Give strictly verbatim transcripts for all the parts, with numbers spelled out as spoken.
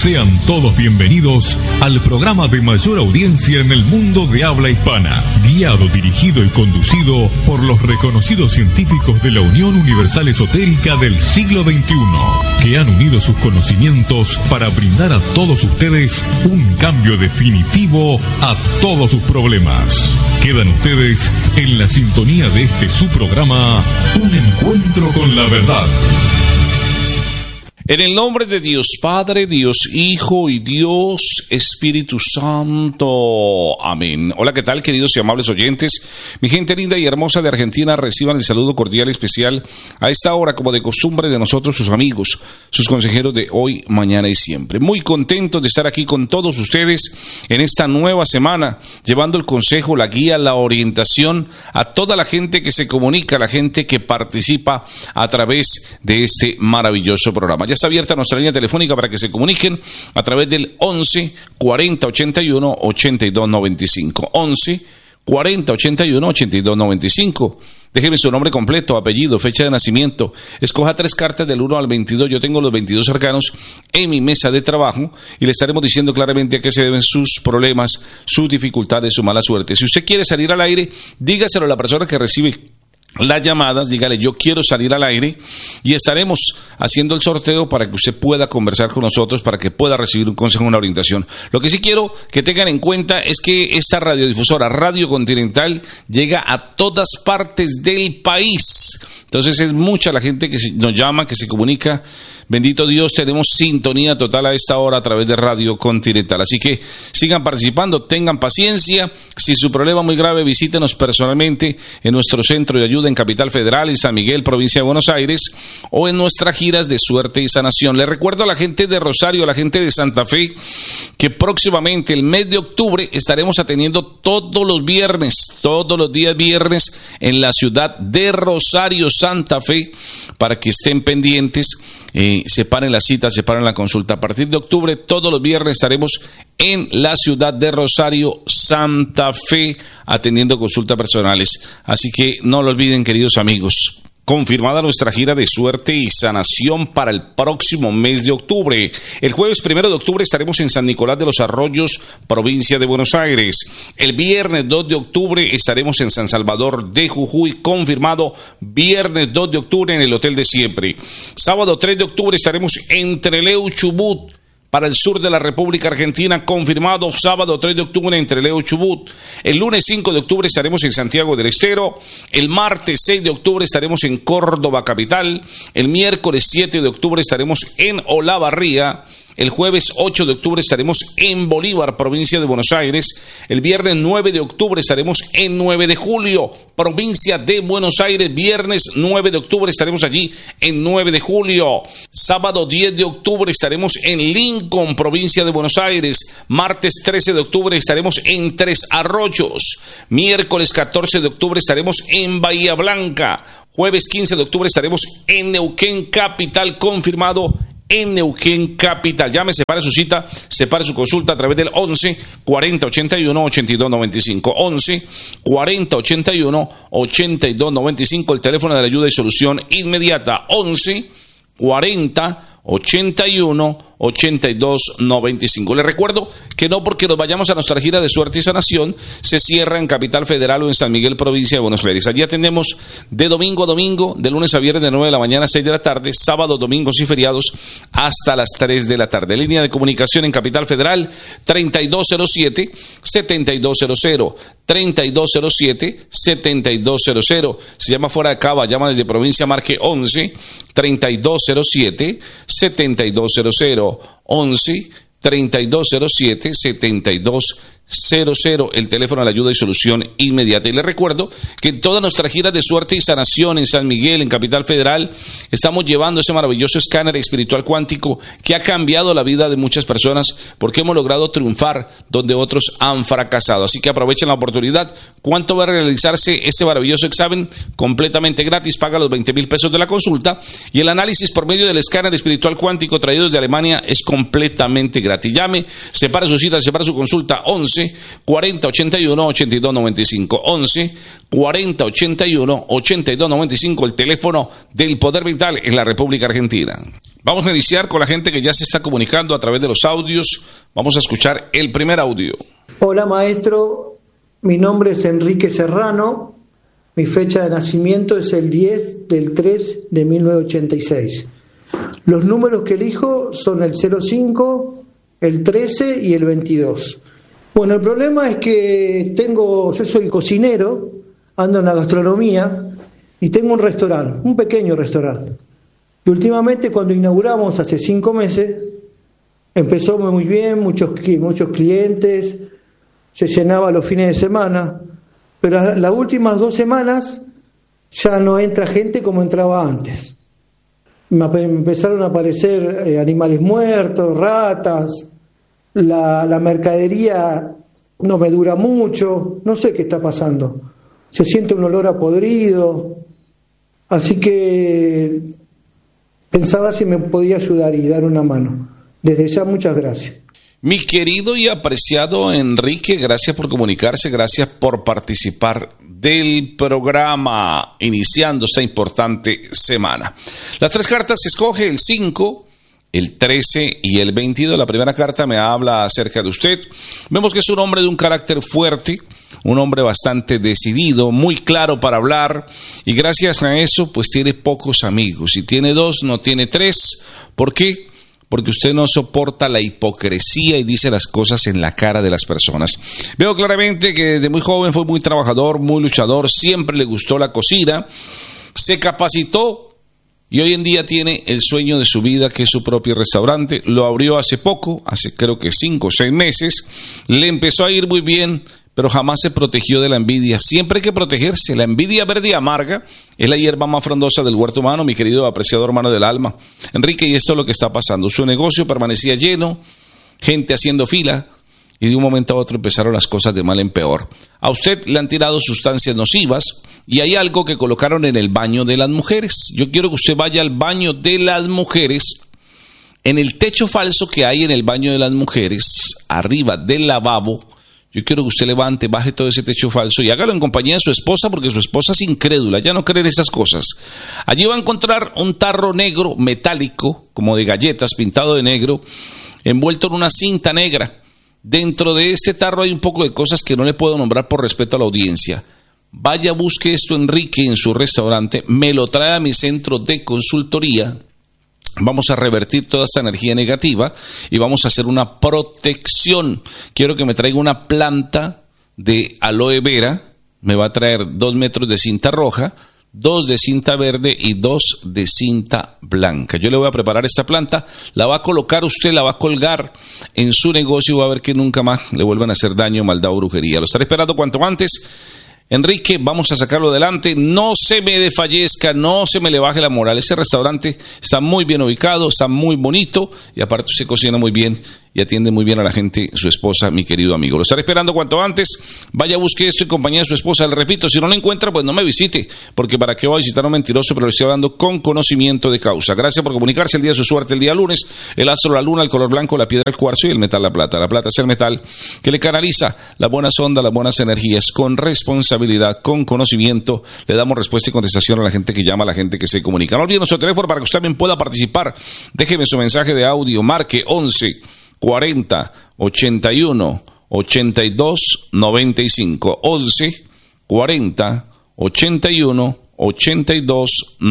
Sean todos bienvenidos al programa de mayor audiencia en el mundo de habla hispana, guiado, dirigido y conducido por los reconocidos científicos de la Unión Universal Esotérica del siglo veintiuno, que han unido sus conocimientos para brindar a todos ustedes un cambio definitivo a todos sus problemas. Quedan ustedes en la sintonía de este su programa, Un Encuentro con la Verdad. En el nombre de Dios Padre, Dios Hijo y Dios Espíritu Santo. Amén. Hola, ¿qué tal, queridos y amables oyentes? Mi gente linda y hermosa de Argentina, reciban el saludo cordial y especial a esta hora, como de costumbre, de nosotros, sus amigos, sus consejeros de hoy, mañana y siempre. Muy contentos de estar aquí con todos ustedes en esta nueva semana, llevando el consejo, la guía, la orientación a toda la gente que se comunica, a la gente que participa a través de este maravilloso programa. Ya está abierta nuestra línea telefónica para que se comuniquen a través del once cuarenta ochenta y uno ochenta y dos noventa y cinco. once cuarenta ochenta y uno ochenta y dos noventa y cinco. Déjeme su nombre completo, apellido, fecha de nacimiento. Escoja tres cartas del uno al veintidós. Yo tengo los veintidós arcanos en mi mesa de trabajo y le estaremos diciendo claramente a qué se deben sus problemas, sus dificultades, su mala suerte. Si usted quiere salir al aire, dígaselo a la persona que recibe las llamadas, dígale: yo quiero salir al aire, y estaremos haciendo el sorteo para que usted pueda conversar con nosotros, para que pueda recibir un consejo, una orientación. Lo que sí quiero que tengan en cuenta es que esta radiodifusora Radio Continental llega a todas partes del país. Entonces es mucha la gente que nos llama, que se comunica. Bendito Dios, tenemos sintonía total a esta hora a través de Radio Continental. Así que sigan participando, tengan paciencia. Si su problema es muy grave, visítenos personalmente en nuestro centro de ayuda en Capital Federal, en San Miguel, provincia de Buenos Aires, o en nuestras giras de suerte y sanación. Les recuerdo a la gente de Rosario, a la gente de Santa Fe, que próximamente, el mes de octubre, estaremos atendiendo todos los viernes, todos los días viernes, en la ciudad de Rosario, Santa Fe, para que estén pendientes. Eh, separen la cita, separen la consulta. A partir de octubre, todos los viernes estaremos en la ciudad de Rosario, Santa Fe, atendiendo consultas personales. Así que no lo olviden, queridos amigos. Confirmada nuestra gira de suerte y sanación para el próximo mes de octubre. El jueves primero de octubre estaremos en San Nicolás de los Arroyos, provincia de Buenos Aires. El viernes dos de octubre estaremos en San Salvador de Jujuy, confirmado viernes dos de octubre en el Hotel de Siempre. Sábado tres de octubre estaremos en Trelew, Chubut, para el sur de la República Argentina, confirmado sábado tres de octubre en Trelew, Chubut. El lunes cinco de octubre estaremos en Santiago del Estero. El martes seis de octubre estaremos en Córdoba capital. El miércoles siete de octubre estaremos en Olavarría. El jueves ocho de octubre estaremos en Bolívar, provincia de Buenos Aires. El viernes nueve de octubre estaremos en nueve de julio, provincia de Buenos Aires. Viernes nueve de octubre estaremos allí en nueve de julio. Sábado diez de octubre estaremos en Lincoln, provincia de Buenos Aires. Martes trece de octubre estaremos en Tres Arroyos. Miércoles catorce de octubre estaremos en Bahía Blanca. Jueves quince de octubre estaremos en Neuquén capital, confirmado en Neuquén capital. Llame, separe su cita, separe su consulta a través del once cuarenta ochenta y uno ochenta y dos noventa y cinco. once cuarenta ochenta y uno ochenta y dos noventa y cinco, el teléfono de la ayuda y solución inmediata. once cuarenta ochenta y uno ochenta y dos noventa y cinco. Les recuerdo que no porque nos vayamos a nuestra gira de suerte y sanación se cierra en Capital Federal o en San Miguel, provincia de Buenos Aires. Allí atendemos de domingo a domingo, de lunes a viernes de nueve de la mañana a seis de la tarde, sábados, domingos y feriados hasta las tres de la tarde. Línea de comunicación en Capital Federal treinta y dos cero siete setenta y dos cero cero, treinta y dos cero siete setenta y dos cero cero. Si llama fuera de Cava, llama desde provincia, marque once treinta y dos cero siete setenta y dos cero cero. once treinta y dos cero siete setenta y dos cero cero, el teléfono de la ayuda y solución inmediata. Y les recuerdo que en toda nuestra gira de suerte y sanación en San Miguel, en Capital Federal, estamos llevando ese maravilloso escáner espiritual cuántico que ha cambiado la vida de muchas personas, porque hemos logrado triunfar donde otros han fracasado. Así que aprovechen la oportunidad. ¿Cuánto va a realizarse este maravilloso examen? Completamente gratis, paga los veinte mil pesos de la consulta, y el análisis por medio del escáner espiritual cuántico traído desde Alemania es completamente gratis. Llame, separe su cita, separe su consulta, once once cuarenta ochenta y uno ochenta y dos noventa y cinco. once cuarenta ochenta y uno ochenta y dos noventa y cinco, el teléfono del Poder Vital en la República Argentina. Vamos a iniciar con la gente que ya se está comunicando a través de los audios. Vamos a escuchar el primer audio. Hola maestro, mi nombre es Enrique Serrano, mi fecha de nacimiento es el diez del tres de mil novecientos ochenta y seis. Los números que elijo son el cero cinco, el trece y el veintidós. Bueno, el problema es que tengo, yo soy cocinero, ando en la gastronomía y tengo un restaurante, un pequeño restaurante. Y últimamente cuando inauguramos hace cinco meses, empezó muy bien, muchos, muchos clientes, se llenaba los fines de semana, pero las últimas dos semanas ya no entra gente como entraba antes. Me empezaron a aparecer eh, animales muertos, ratas, la, la mercadería no me dura mucho, no sé qué está pasando. Se siente un olor a podrido, así que pensaba si me podía ayudar y dar una mano. Desde ya, muchas gracias. Mi querido y apreciado Enrique, gracias por comunicarse, gracias por participar del programa, iniciando esta importante semana. Las tres cartas se escoge el cinco, el trece y el veintidós. La primera carta me habla acerca de usted. Vemos que es un hombre de un carácter fuerte, un hombre bastante decidido, muy claro para hablar, y gracias a eso pues tiene pocos amigos. Si tiene dos, no tiene tres. ¿Por qué? Porque usted no soporta la hipocresía y dice las cosas en la cara de las personas. Veo claramente que desde muy joven fue muy trabajador, muy luchador, siempre le gustó la cocina, se capacitó y hoy en día tiene el sueño de su vida, que es su propio restaurante. Lo abrió hace poco, hace creo que cinco o seis meses, le empezó a ir muy bien, pero jamás se protegió de la envidia. Siempre hay que protegerse. La envidia verde y amarga es la hierba más frondosa del huerto humano, mi querido apreciado hermano del alma. Enrique, y esto es lo que está pasando. Su negocio permanecía lleno, gente haciendo fila, y de un momento a otro empezaron las cosas de mal en peor. A usted le han tirado sustancias nocivas, y hay algo que colocaron en el baño de las mujeres. Yo quiero que usted vaya al baño de las mujeres. En el techo falso que hay en el baño de las mujeres, arriba del lavabo, yo quiero que usted levante, baje todo ese techo falso y hágalo en compañía de su esposa, porque su esposa es incrédula, ya no cree en esas cosas. Allí va a encontrar un tarro negro metálico, como de galletas, pintado de negro, envuelto en una cinta negra. Dentro de este tarro hay un poco de cosas que no le puedo nombrar por respeto a la audiencia. Vaya, busque esto, Enrique, en su restaurante, me lo trae a mi centro de consultoría. Vamos a revertir toda esta energía negativa y vamos a hacer una protección. Quiero que me traiga una planta de aloe vera. Me va a traer dos metros de cinta roja, dos de cinta verde y dos de cinta blanca. Yo le voy a preparar esta planta, la va a colocar usted, la va a colgar en su negocio y va a ver que nunca más le vuelvan a hacer daño, maldad o brujería. Lo estaré esperando cuanto antes. Enrique, vamos a sacarlo adelante, no se me desfallezca, no se me le baje la moral. Ese restaurante está muy bien ubicado, está muy bonito y aparte se cocina muy bien y atiende muy bien a la gente, su esposa, mi querido amigo. Lo estaré esperando cuanto antes. Vaya, busque esto en compañía de su esposa. Le repito, si no lo encuentra, pues no me visite, porque para qué voy a visitar a un mentiroso, pero le estoy hablando con conocimiento de causa. Gracias por comunicarse. El día de su suerte, el día lunes, el astro, la luna, el color blanco, la piedra, el cuarzo y el metal, la plata. La plata es el metal que le canaliza las buenas ondas, las buenas energías, con responsabilidad, con conocimiento. Le damos respuesta y contestación a la gente que llama, a la gente que se comunica. No olviden nuestro teléfono para que usted también pueda participar. Déjeme su mensaje de audio, marque once cuarenta ochenta y uno ochenta y dos noventa y cinco. once cuarenta ochenta y uno ochenta y dos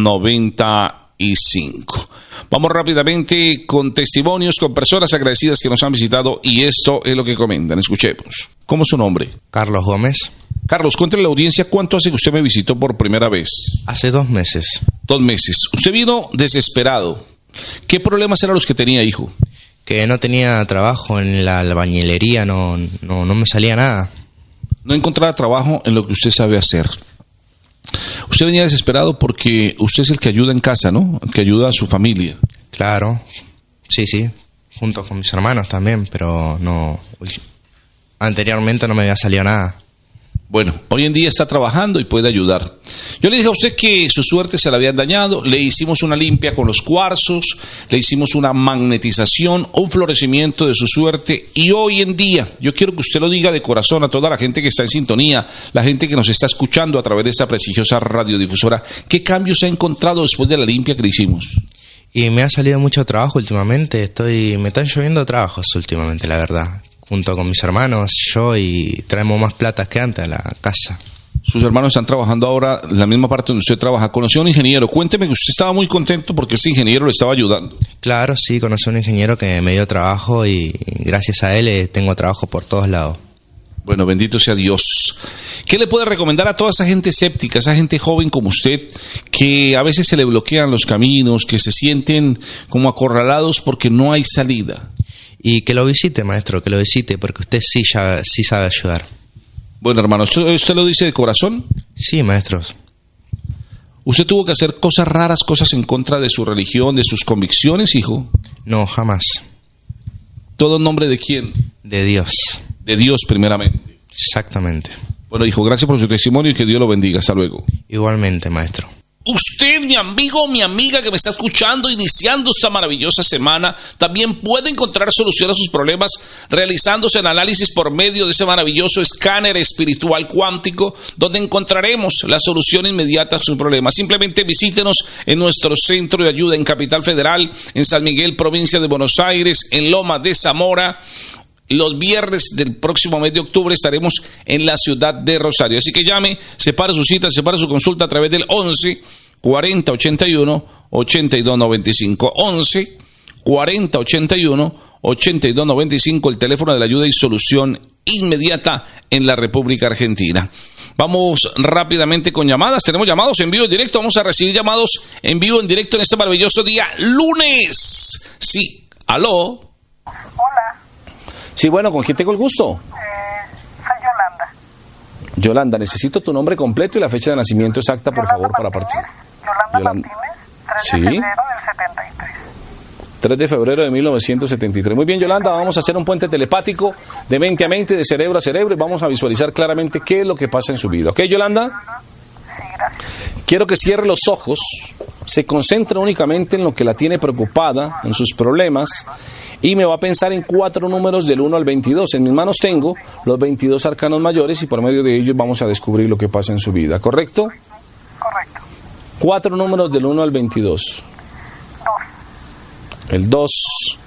noventa y cinco. Vamos rápidamente con testimonios, con personas agradecidas que nos han visitado, y esto es lo que comentan. Escuchemos. ¿Cómo es su nombre? Carlos Gómez. Carlos, cuéntale a la audiencia cuánto hace que usted me visitó por primera vez. Hace dos meses. Dos meses. Usted vino desesperado. ¿Qué problemas eran los que tenía, hijo? Que no tenía trabajo en la albañilería, no, no, no me salía nada. No encontraba trabajo en lo que usted sabe hacer. Usted venía desesperado porque usted es el que ayuda en casa, ¿no? El que ayuda a su familia. Claro, sí, sí, junto con mis hermanos también, pero no, anteriormente no me había salido nada. Bueno, hoy en día está trabajando y puede ayudar. Yo le dije a usted que su suerte se la habían dañado, le hicimos una limpia con los cuarzos, le hicimos una magnetización, un florecimiento de su suerte y hoy en día, yo quiero que usted lo diga de corazón a toda la gente que está en sintonía, la gente que nos está escuchando a través de esta prestigiosa radiodifusora, ¿qué cambios ha encontrado después de la limpia que le hicimos? Y me ha salido mucho trabajo últimamente, estoy me están lloviendo trabajos últimamente, la verdad. Junto con mis hermanos, yo, y traemos más plata que antes a la casa. Sus hermanos están trabajando ahora en la misma parte donde usted trabaja. Conoció a un ingeniero. Cuénteme que usted estaba muy contento porque ese ingeniero le estaba ayudando. Claro, sí, conocí a un ingeniero que me dio trabajo y gracias a él eh, tengo trabajo por todos lados. Bueno, bendito sea Dios. ¿Qué le puede recomendar a toda esa gente escéptica, esa gente joven como usted, que a veces se le bloquean los caminos, que se sienten como acorralados porque no hay salida? Y que lo visite, maestro, que lo visite, porque usted sí, ya, sí sabe ayudar. Bueno, hermano, ¿usted, ¿usted lo dice de corazón? Sí, maestros. ¿Usted tuvo que hacer cosas raras, cosas en contra de su religión, de sus convicciones, hijo? No, jamás. ¿Todo en nombre de quién? De Dios. De Dios, primeramente. Exactamente. Bueno, hijo, gracias por su testimonio y que Dios lo bendiga. Hasta luego. Igualmente, maestro. Usted, mi amigo, mi amiga que me está escuchando, iniciando esta maravillosa semana, también puede encontrar solución a sus problemas realizándose el análisis por medio de ese maravilloso escáner espiritual cuántico, donde encontraremos la solución inmediata a sus problemas. Simplemente visítenos en nuestro centro de ayuda en Capital Federal, en San Miguel, provincia de Buenos Aires, en Loma de Zamora. Los viernes del próximo mes de octubre estaremos en la ciudad de Rosario. Así que llame, separe su cita, separe su consulta a través del once cuarenta ochenta y uno ochenta y dos noventa y cinco. once cuarenta ochenta y uno ochenta y dos noventa y cinco, el teléfono de la ayuda y solución inmediata en la República Argentina. Vamos rápidamente con llamadas. Tenemos llamados en vivo en directo. Vamos a recibir llamados en vivo en directo en este maravilloso día lunes. Sí, aló. Hola. Sí, bueno, ¿con quién tengo el gusto? Eh, soy Yolanda. Yolanda, necesito tu nombre completo y la fecha de nacimiento exacta, por Yolanda favor, para Martínez, partir. Yolanda, Yolanda Martínez, tres Sí. de febrero del setenta y tres. tres de febrero de mil novecientos setenta y tres. Muy bien, Yolanda, vamos a hacer un puente telepático de mente a mente, de cerebro a cerebro, y vamos a visualizar claramente qué es lo que pasa en su vida. ¿Ok, Yolanda? Sí, gracias. Quiero que cierre los ojos, se concentre únicamente en lo que la tiene preocupada, en sus problemas, y me va a pensar en cuatro números del uno al veintidós. En mis manos tengo los veintidós arcanos mayores y por medio de ellos vamos a descubrir lo que pasa en su vida, ¿correcto? Correcto. Cuatro números del uno al veintidós. Dos. El dos.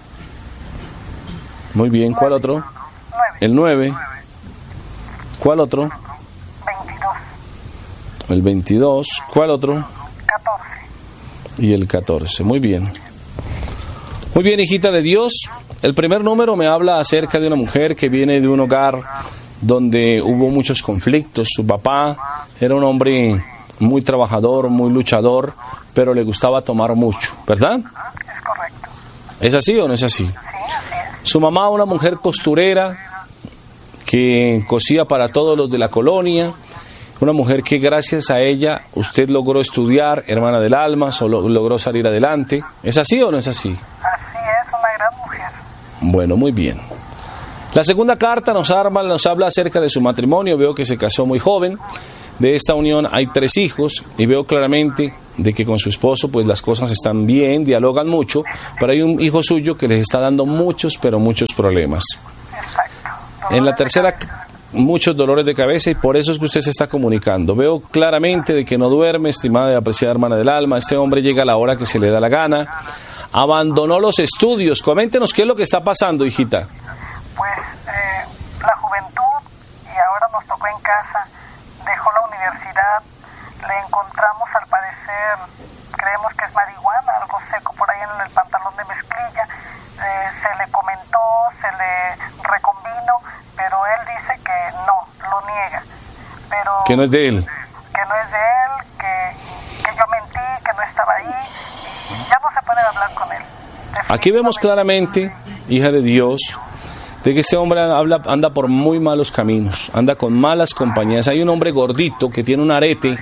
Muy bien, ¿cuál otro? Nueve. El nueve. ¿Cuál otro? Veintidós. El veintidós. ¿Cuál otro? Catorce. Y el catorce. Muy bien. Muy bien, hijita de Dios. El primer número me habla acerca de una mujer que viene de un hogar donde hubo muchos conflictos. Su papá era un hombre muy trabajador, muy luchador, pero le gustaba tomar mucho, ¿verdad? Es correcto. ¿Es así o no es así? Sí, así es. Su mamá, una mujer costurera que cosía para todos los de la colonia, una mujer que gracias a ella usted logró estudiar, hermana del alma, solo logró salir adelante. ¿Es así o no es así? Así es, una gran mujer. Bueno, muy bien. La segunda carta nos, arma, nos habla acerca de su matrimonio. Veo que se casó muy joven. De esta unión hay tres hijos y veo claramente de que con su esposo pues las cosas están bien, dialogan mucho, pero hay un hijo suyo que les está dando muchos, pero muchos problemas. Exacto. En la tercera, muchos dolores de cabeza y por eso es que usted se está comunicando. Veo claramente de que no duerme, estimada y apreciada hermana del alma. Este hombre llega a la hora que se le da la gana. Abandonó los estudios. Coméntenos qué es lo que está pasando, hijita. Pues eh, la juventud, y ahora nos tocó en casa, dejó la universidad, le encontramos al parecer, creemos que es marihuana, algo seco por ahí en el pantalón de mezclilla, eh, se le comentó, se le recombinó, pero él dice que no, lo niega. Pero Que no es de él. que no es de él, que, que yo mentí, que no estaba ahí, y ya no se puede hablar con él. Aquí vemos claramente, hija de Dios, de que este hombre habla, anda por muy malos caminos, anda con malas compañías. Hay un hombre gordito que tiene un arete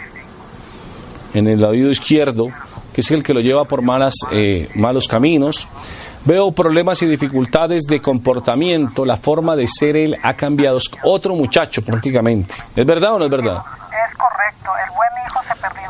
en el oído izquierdo, que es el que lo lleva por malas, eh, malos caminos. Veo problemas y dificultades de comportamiento, la forma de ser él ha cambiado, es otro muchacho prácticamente. ¿Es verdad o no es verdad? Es correcto, el buen hijo se perdió.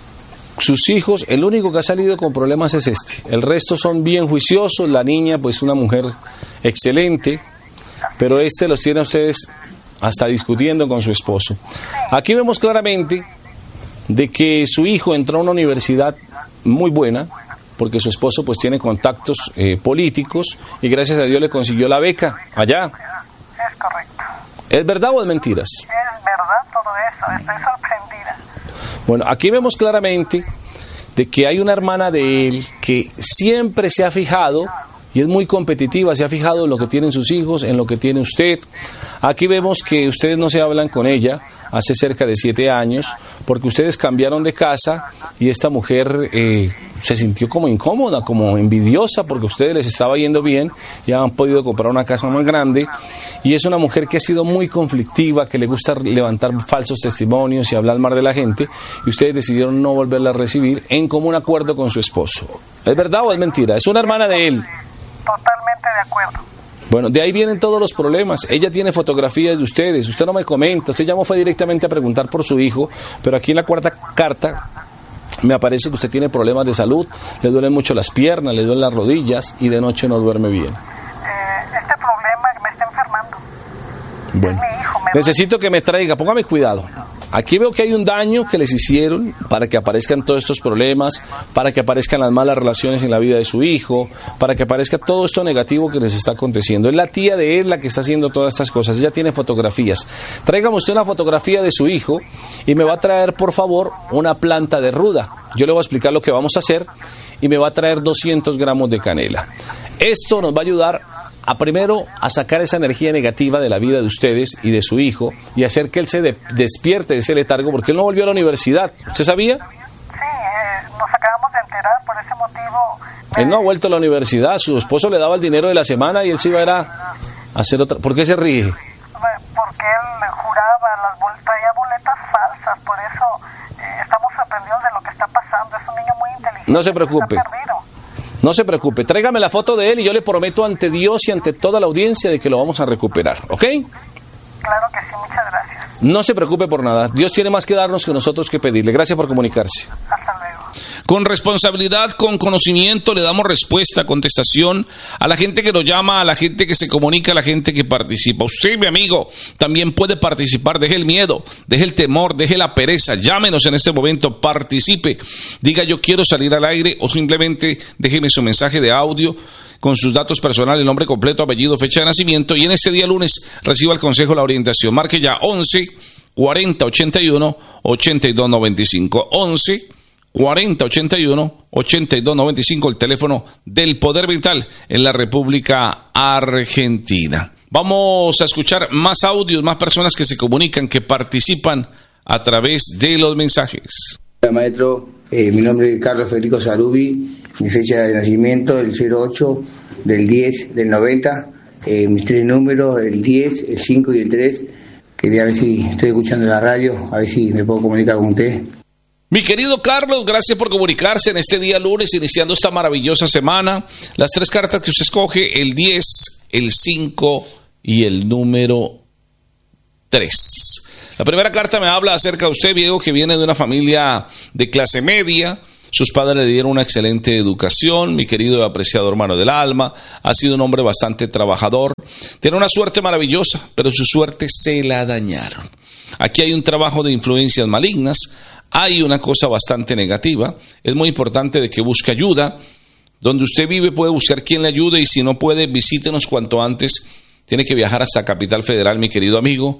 Sus hijos, el único que ha salido con problemas es este. El resto son bien juiciosos, la niña pues una mujer excelente, pero este los tiene a ustedes hasta discutiendo con su esposo. Aquí vemos claramente de que su hijo entró a una universidad muy buena, porque su esposo pues tiene contactos eh, políticos y gracias a Dios le consiguió la beca allá. Es correcto. ¿Es verdad o es mentiras? Es verdad todo eso, estoy sorprendida. Bueno, aquí vemos claramente de que hay una hermana de él que siempre se ha fijado y es muy competitiva, se ha fijado en lo que tienen sus hijos, en lo que tiene usted. Aquí vemos que ustedes no se hablan con ella hace cerca de siete años, porque ustedes cambiaron de casa y esta mujer eh, se sintió como incómoda, como envidiosa, porque a ustedes les estaba yendo bien, ya han podido comprar una casa más grande, y es una mujer que ha sido muy conflictiva, que le gusta levantar falsos testimonios y hablar mal de la gente, y ustedes decidieron no volverla a recibir en común acuerdo con su esposo. ¿Es verdad o es mentira? Es una hermana de él. Totalmente de acuerdo. Bueno, de ahí vienen todos los problemas. Ella tiene fotografías de ustedes, usted no me comenta, usted llamó fue directamente a preguntar por su hijo, pero aquí en la cuarta carta me aparece que usted tiene problemas de salud, le duelen mucho las piernas, le duelen las rodillas y de noche no duerme bien. Eh, este problema me está enfermando. Bueno, es mi hijo, me necesito que me traiga, póngame cuidado. Aquí veo que hay un daño que les hicieron para que aparezcan todos estos problemas, para que aparezcan las malas relaciones en la vida de su hijo, para que aparezca todo esto negativo que les está aconteciendo. Es la tía de él la que está haciendo todas estas cosas. Ella tiene fotografías. Tráigame usted una fotografía de su hijo y me va a traer, por favor, una planta de ruda. Yo le voy a explicar lo que vamos a hacer y me va a traer doscientos gramos de canela. Esto nos va a ayudar a primero a sacar esa energía negativa de la vida de ustedes y de su hijo y hacer que él se de, despierte de ese letargo, porque él no volvió a la universidad. ¿Usted sabía? Sí, eh, nos acabamos de enterar, por ese motivo. Eh, Él no ha vuelto a la universidad, su esposo le daba el dinero de la semana y él se iba a ir a hacer otra. ¿Por qué se ríe? Porque él juraba, las bol traía boletas falsas, por eso eh, estamos sorprendidos de lo que está pasando. Es un niño muy inteligente. No se preocupe. Está perdido. No se preocupe, tráigame la foto de él y yo le prometo ante Dios y ante toda la audiencia de que lo vamos a recuperar, ¿ok? Claro que sí, muchas gracias. No se preocupe por nada, Dios tiene más que darnos que nosotros que pedirle. Gracias por comunicarse. Hasta luego. Con responsabilidad, con conocimiento, le damos respuesta, contestación a la gente que nos llama, a la gente que se comunica, a la gente que participa. Usted, mi amigo, también puede participar. Deje el miedo, deje el temor, deje la pereza. Llámenos en este momento, participe. Diga yo quiero salir al aire o simplemente déjeme su mensaje de audio con sus datos personales, nombre completo, apellido, fecha de nacimiento, y en este día lunes reciba el consejo, la orientación. Marque ya once cuarenta ochenta y uno ochenta y dos noventa y cinco. once cuarenta ochenta y uno ochenta y dos noventa y cinco, el teléfono del Poder Vital en la República Argentina. Vamos a escuchar más audios, más personas que se comunican, que participan a través de los mensajes. Hola maestro, eh, mi nombre es Carlos Federico Sarubi, mi fecha de nacimiento el cero ocho del diez del noventa, eh, mis tres números, el diez, el cinco y el tres. Quería ver si estoy escuchando la radio, a ver si me puedo comunicar con usted. Mi querido Carlos, gracias por comunicarse en este día lunes, iniciando esta maravillosa semana. Las tres cartas que usted escoge, el diez, el cinco y el número tres. La primera carta me habla acerca de usted, viejo, que viene de una familia de clase media. Sus padres le dieron una excelente educación, mi querido y apreciado hermano del alma. Ha sido un hombre bastante trabajador. Tiene una suerte maravillosa, pero su suerte se la dañaron. Aquí hay un trabajo de influencias malignas. Hay una cosa bastante negativa. Es muy importante de que busque ayuda. Donde usted vive puede buscar quien le ayude y si no puede, visítenos cuanto antes. Tiene que viajar hasta Capital Federal, mi querido amigo.